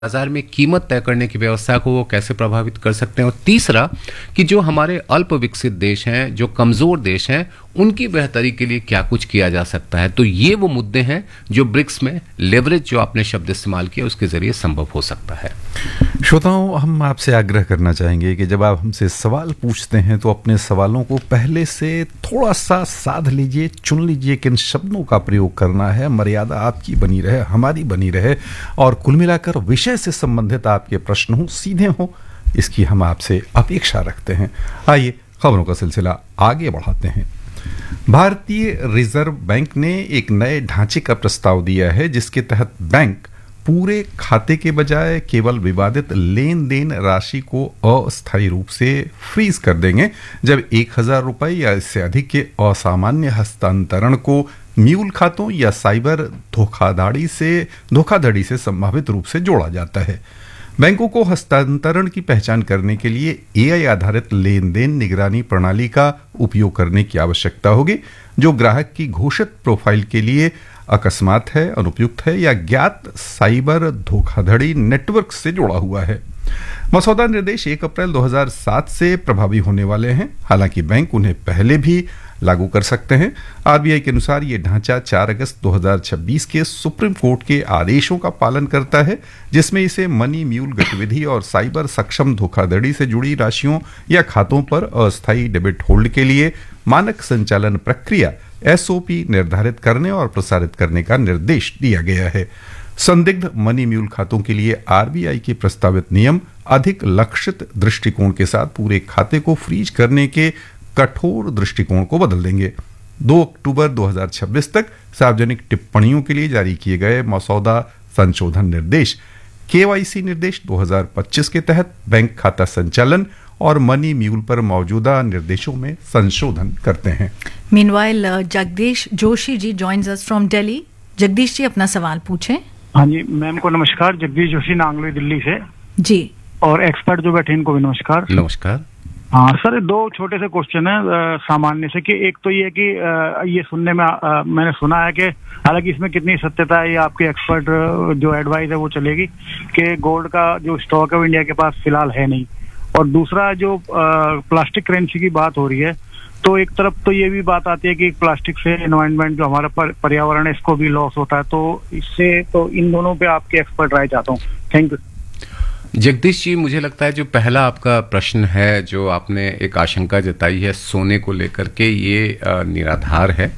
बाजार में कीमत तय करने की व्यवस्था को वो कैसे प्रभावित कर सकते हैं, और तीसरा कि जो हमारे अल्प विकसित देश हैं, जो कमजोर देश हैं, उनकी बेहतरी के लिए क्या कुछ किया जा सकता है। तो ये वो मुद्दे हैं जो ब्रिक्स में लेवरेज, जो आपने शब्द इस्तेमाल किया, उसके जरिए संभव हो सकता है। श्रोताओं, हम आपसे आग्रह करना चाहेंगे कि जब आप हमसे सवाल पूछते हैं तो अपने सवालों को पहले से थोड़ा सा साध लीजिए, चुन लीजिए किन शब्दों का प्रयोग करना है। मर्यादा आपकी बनी रहे, हमारी बनी रहे, और कुल मिलाकर विषय से संबंधित आपके प्रश्न हों, सीधे हों, इसकी हम आपसे अपेक्षा रखते हैं। आइए खबरों का सिलसिला आगे बढ़ाते हैं। भारतीय रिजर्व बैंक ने एक नए ढांचे का प्रस्ताव दिया है जिसके तहत बैंक पूरे खाते के बजाय केवल विवादित लेन देन राशि को अस्थायी रूप से फ्रीज कर देंगे जब 1,000 रुपए या इससे अधिक के असामान्य हस्तांतरण को म्यूल खातों या साइबर धोखाधड़ी से संभावित रूप से जोड़ा जाता है। बैंकों को हस्तांतरण की पहचान करने के लिए एआई आधारित लेन देन निगरानी प्रणाली का उपयोग करने की आवश्यकता होगी, जो ग्राहक की घोषित प्रोफाइल के लिए अकस्मात है, अनुपयुक्त है या ज्ञात साइबर धोखाधड़ी नेटवर्क से जुड़ा हुआ है। मसौदा निर्देश 1 अप्रैल 2007 से प्रभावी होने वाले हैं, हालांकि बैंक उन्हें पहले भी लागू कर सकते हैं। आरबीआई के अनुसार ये ढांचा 4 अगस्त 2026 के सुप्रीम कोर्ट के आदेशों का पालन करता है, जिसमें इसे मनी म्यूल गतिविधि और साइबर सक्षम धोखाधड़ी से जुड़ी राशियों या खातों पर अस्थायी डेबिट होल्ड के लिए मानक संचालन प्रक्रिया एसओपी निर्धारित करने और प्रसारित करने का निर्देश दिया गया है। संदिग्ध मनी म्यूल खातों के लिए आरबीआई के प्रस्तावित नियम अधिक लक्षित दृष्टिकोण के साथ पूरे खाते को फ्रीज करने के कठोर दृष्टिकोण को बदल देंगे। 2 अक्टूबर 2026 तक सार्वजनिक टिप्पणियों के लिए जारी किए गए मसौदा संशोधन निर्देश केवाईसी निर्देश 2025 के तहत बैंक खाता संचालन और मनी म्यूल पर मौजूदा निर्देशों में संशोधन करते हैं। Meanwhile Jagdish Joshi ji joins us from Delhi. Jagdish ji, अपना सवाल पूछें। हाँ जी, मैम को नमस्कार। जगदीश जोशी, नांगलोई, दिल्ली से जी। और एक्सपर्ट जो बैठे इनको भी नमस्कार। नमस्कार। हाँ सर, 2 छोटे से क्वेश्चन है सामान्य से। कि एक तो ये कि ये सुनने में मैंने सुना है कि हालांकि इसमें कितनी सत्यता है ये आपके एक्सपर्ट जो एडवाइस है वो चलेगी, कि गोल्ड का जो स्टॉक है वो इंडिया के पास फिलहाल है नहीं। और दूसरा, जो प्लास्टिक करेंसी की बात हो रही है, तो एक तरफ तो ये भी बात आती है कि प्लास्टिक से एनवायरनमेंट जो हमारा पर्यावरण है इसको भी लॉस होता है। तो इससे तो इन दोनों पे आपके एक्सपर्ट राय चाहता हूँ। Thank you. जगदीश जी, मुझे लगता है जो पहला आपका प्रश्न है, जो आपने एक आशंका जताई है सोने को लेकर के, ये निराधार है।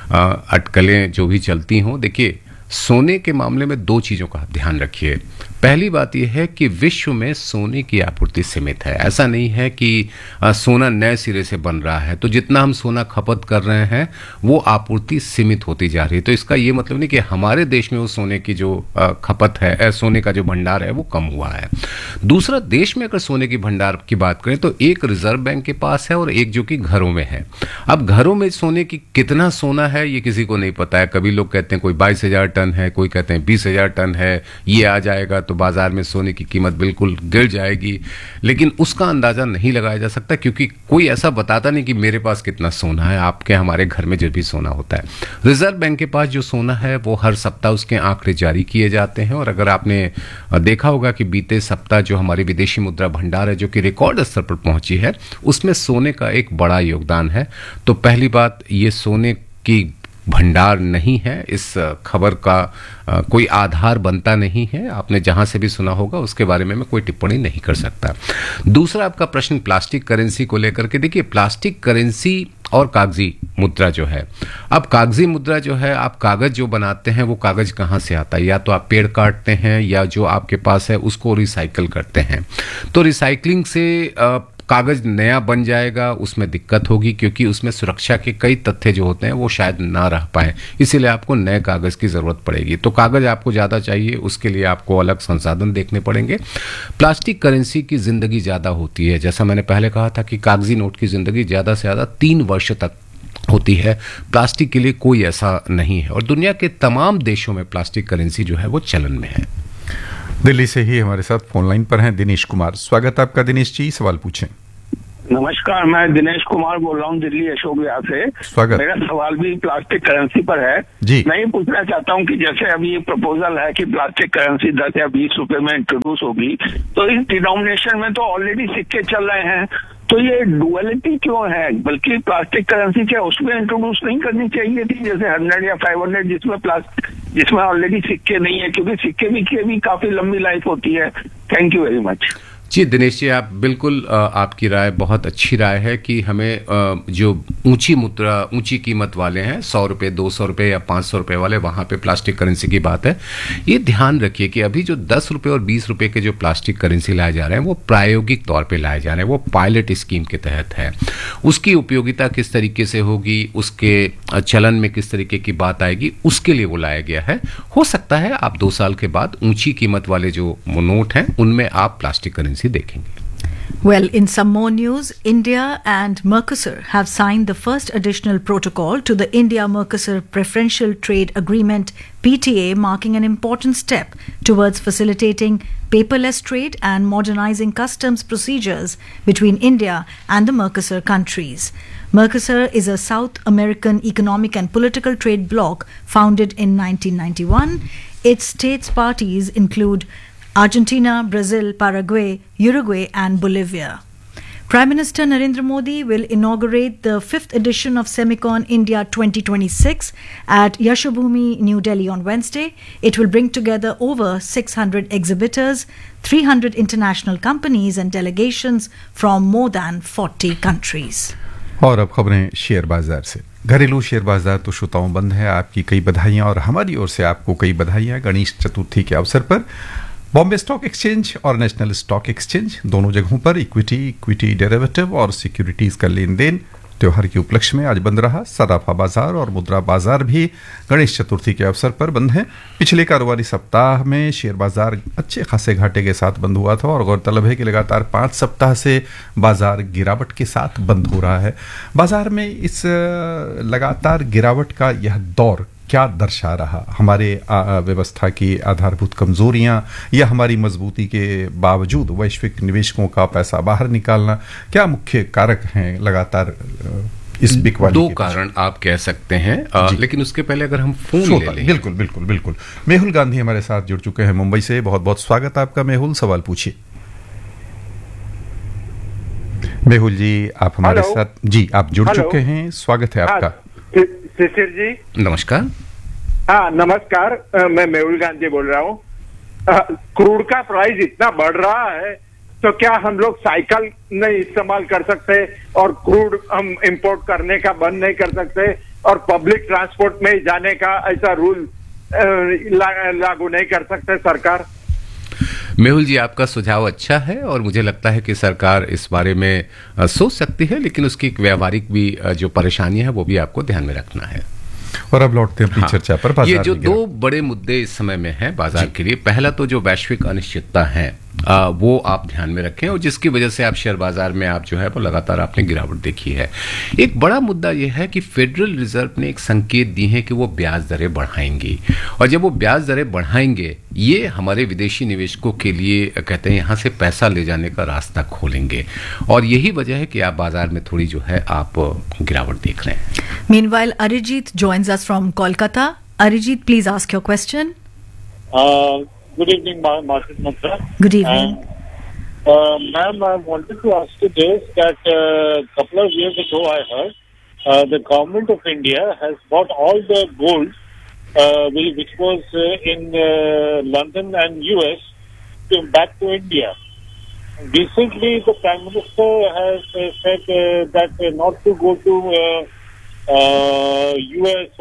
अटकलें जो भी चलती हों, देखिए सोने के मामले में 2 चीज़ों का ध्यान रखिए। पहली बात यह है कि विश्व में सोने की आपूर्ति सीमित है। ऐसा नहीं है कि सोना नए सिरे से बन रहा है, तो जितना हम सोना खपत कर रहे हैं वो आपूर्ति सीमित होती जा रही है। तो इसका ये मतलब नहीं कि हमारे देश में वो सोने की जो खपत है, सोने का जो भंडार है वो कम हुआ है। दूसरा, देश में अगर सोने की भंडार की बात करें तो एक रिजर्व बैंक के पास है और एक जो कि घरों में है। अब घरों में सोने की कितना सोना है ये किसी को नहीं पता है। कभी लोग कहते हैं कोई 22,000 टन है, कोई कहते हैं 20,000 टन है, ये आ जाएगा तो बाजार में सोने की कीमत बिल्कुल गिर जाएगी। लेकिन उसका अंदाजा नहीं लगाया जा सकता, क्योंकि कोई ऐसा बताता नहीं कि मेरे पास कितना सोना है। आपके हमारे घर में जो भी सोना होता है, रिजर्व बैंक के पास जो सोना है वो हर सप्ताह उसके आंकड़े जारी किए जाते हैं। और अगर आपने देखा होगा कि बीते सप्ताह जो हमारी विदेशी मुद्रा भंडार है, जो कि रिकॉर्ड स्तर पर पहुंची है, उसमें सोने का एक बड़ा योगदान है। तो पहली बात, ये सोने की भंडार नहीं है, इस खबर का कोई आधार बनता नहीं है। आपने जहां से भी सुना होगा उसके बारे में मैं कोई टिप्पणी नहीं कर सकता। दूसरा, आपका प्रश्न प्लास्टिक करेंसी को लेकर के, देखिए प्लास्टिक करेंसी और कागजी मुद्रा जो है, अब कागजी मुद्रा जो है, आप कागज जो बनाते हैं वो कागज कहाँ से आता है? या तो आप पेड़ काटते हैं या जो आपके पास है उसको रिसाइकल करते हैं। तो रिसाइकलिंग से कागज नया बन जाएगा, उसमें दिक्कत होगी, क्योंकि उसमें सुरक्षा के कई तथ्य जो होते हैं वो शायद ना रह पाए, इसीलिए आपको नए कागज की जरूरत पड़ेगी। तो कागज आपको ज्यादा चाहिए, उसके लिए आपको अलग संसाधन देखने पड़ेंगे। प्लास्टिक करेंसी की जिंदगी ज्यादा होती है, जैसा मैंने पहले कहा था कि कागजी नोट की जिंदगी ज्यादा से ज्यादा 3 वर्ष तक होती है। प्लास्टिक के लिए कोई ऐसा नहीं है, और दुनिया के तमाम देशों में प्लास्टिक करेंसी जो है वो चलन में है। दिल्ली से ही हमारे साथ फोन लाइन पर हैं दिनेश कुमार। स्वागत आपका दिनेश जी, सवाल पूछें। नमस्कार, मैं दिनेश कुमार बोल रहा हूँ दिल्ली अशोक विहार से। स्वागत। मेरा सवाल भी प्लास्टिक करेंसी पर है जी। मैं ये पूछना चाहता हूँ कि जैसे अभी ये प्रपोजल है कि प्लास्टिक करेंसी 10 या 20 रुपए में इंट्रोड्यूस होगी, तो इस डिनोमिनेशन में तो ऑलरेडी सिक्के चल रहे हैं, तो ये डुअलिटी क्यों है? बल्कि प्लास्टिक करेंसी क्या उसमें इंट्रोड्यूस नहीं करनी चाहिए थी, जैसे 100 या 500 जिसमें ऑलरेडी सिक्के नहीं है, क्योंकि सिक्के की भी काफी लंबी लाइफ होती है। Thank you very much. जी दिनेश जी, आप बिल्कुल आपकी राय बहुत अच्छी राय है कि हमें जो ऊंची मुद्रा ऊंची कीमत वाले हैं 100 रुपये 200 रुपये या 500 रुपये वाले, वहां पे प्लास्टिक करेंसी की बात है। ये ध्यान रखिए कि अभी जो 10 रुपये और 20 रुपये के जो प्लास्टिक करेंसी लाए जा रहे हैं वो प्रायोगिक तौर पे लाए जा रहे हैं, वो पायलट स्कीम के तहत है। उसकी उपयोगिता किस तरीके से होगी, उसके चलन में किस तरीके की बात आएगी, उसके लिए वो लाया गया है। हो सकता है आप 2 साल के बाद ऊंची कीमत वाले जो नोट हैं उनमें आप प्लास्टिक करेंसी देखेंगे। Well, in some more news, India and Mercosur have signed the first additional protocol to the India-Mercosur Preferential Trade Agreement (PTA), marking an important step towards facilitating paperless trade and modernizing customs procedures between India and the Mercosur countries. Mercosur is a South American economic and political trade bloc founded in 1991. Its states parties include Argentina, Brazil, Paraguay, Uruguay and Bolivia. Prime Minister Narendra Modi will inaugurate the 5th edition of Semicon India 2026 at Yashobhoomi, New Delhi on Wednesday. It will bring together over 600 exhibitors, 300 international companies and delegations from more than 40 countries. और अब खबरें share बाजार से। घरेलू share बाजार तो श्रोताओं बंद है। आपकी कई बधाइयां और हमारी ओर से आपको कई बधाइयां गणेश चतुर्थी के अवसर पर। बॉम्बे स्टॉक एक्सचेंज और नेशनल स्टॉक एक्सचेंज दोनों जगहों पर इक्विटी डेरिवेटिव और सिक्योरिटीज का लेन देन त्योहार के उपलक्ष्य में आज बंद रहा। सराफा बाजार और मुद्रा बाजार भी गणेश चतुर्थी के अवसर पर बंद हैं। पिछले कारोबारी सप्ताह में शेयर बाजार अच्छे खासे घाटे के साथ बंद हुआ था और गौरतलब है कि लगातार 5 सप्ताह से बाजार गिरावट के साथ बंद हो रहा है। बाजार में इस लगातार गिरावट का यह दौर क्या दर्शा रहा? हमारे व्यवस्था की आधारभूत कमजोरियां या हमारी मजबूती के बावजूद वैश्विक निवेशकों का पैसा बाहर निकालना, क्या मुख्य कारक हैं लगातार इस बिकवाली? 2 कारण आप कह सकते हैं, लेकिन उसके पहले अगर हम फोन ले लें। बिल्कुल बिल्कुल बिल्कुल। मेहुल गांधी हमारे साथ जुड़ चुके हैं मुंबई से। बहुत बहुत स्वागत आपका मेहुल, सवाल पूछिए। मेहुल जी आप हमारे साथ, जी आप जुड़ चुके हैं, स्वागत है आपका। शिशिर जी नमस्कार। हाँ नमस्कार, मैं मेहुल गांधी बोल रहा हूँ। क्रूड का प्राइस इतना बढ़ रहा है तो क्या हम लोग साइकिल नहीं इस्तेमाल कर सकते और क्रूड हम इंपोर्ट करने का बंद नहीं कर सकते और पब्लिक ट्रांसपोर्ट में जाने का ऐसा रूल लागू नहीं कर सकते सरकार? मेहुल जी आपका सुझाव अच्छा है और मुझे लगता है कि सरकार इस बारे में सोच सकती है, लेकिन उसकी एक व्यावहारिक भी जो परेशानियां हैं वो भी आपको ध्यान में रखना है। और अब लौटते हैं अपनी चर्चा पर। ये जो 2 बड़े मुद्दे इस समय में हैं बाजार के लिए, पहला तो जो वैश्विक अनिश्चितता है वो आप ध्यान में रखें और जिसकी वजह से आप शेयर बाजार में आप जो है वो लगातार आपने गिरावट देखी है। एक बड़ा मुद्दा यह है कि फेडरल रिजर्व ने एक संकेत दी है कि वो ब्याज दरें बढ़ाएंगी और जब वो ब्याज दरें बढ़ाएंगे ये हमारे विदेशी निवेशकों के लिए कहते हैं यहाँ से पैसा ले जाने का रास्ता खोलेंगे और यही वजह है कि आप बाजार में थोड़ी जो है आप गिरावट देख रहे हैं। Meanwhile, Arijit joins us from Kolkata. Arijit, please ask your question. Good evening, Market Matra. Good evening. Ma'am, I wanted to ask you this, that a couple of years ago I heard the government of India has bought all the gold which was in London and US back to India. Recently, the Prime Minister has said that not to go to US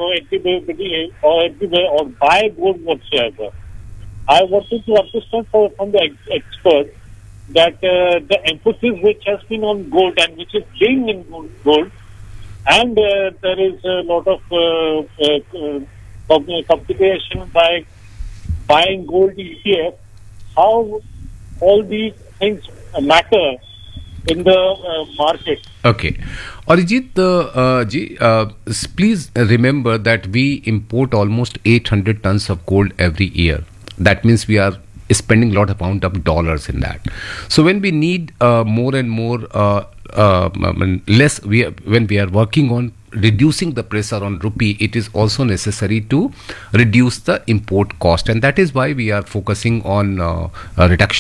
or buy gold whatsoever. I wanted to understand from the expert that the emphasis which has been on gold and which is being in gold, and there is a lot of complication by buying gold ETF. How all these things matter in the market? Okay. Arijit ji, please remember that we import almost 800 tons of gold every year. That means we are spending lot amount of dollars in that. So when we need more and more when we are working on reducing the pressure on rupee, it is also necessary to reduce the import cost, and that is why we are focusing on reduction